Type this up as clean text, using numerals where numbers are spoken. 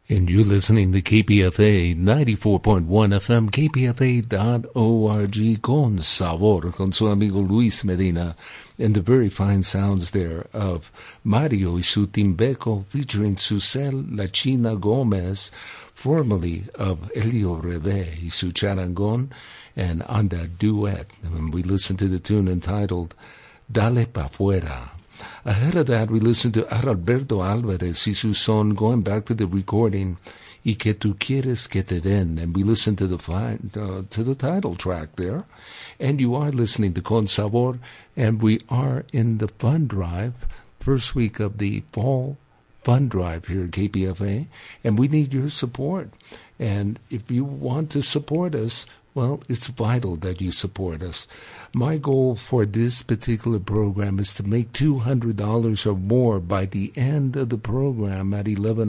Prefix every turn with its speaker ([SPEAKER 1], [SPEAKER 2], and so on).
[SPEAKER 1] And you're listening to KPFA 94.1 FM, kpfa.org, Con Sabor, con su amigo Luis Medina, and the very fine sounds there of Mario y su Timbeco featuring Susel La China Gomez, formerly of Elio Rebe y su Charangon, and on that duet, and we listened to the tune entitled Dale Pa' Fuera. Ahead of that, we listened to Adalberto Alvarez y su son, going back to the recording, Y que tú quieres que te den, and we listened to the title track there. And you are listening to Con Sabor, and we are in the fund drive, first week of the fall fund drive here at KPFA, and we need your support. And if you want to support us, well, it's vital that you support us. My goal for this particular program is to make $200 or more by the end of the program at 11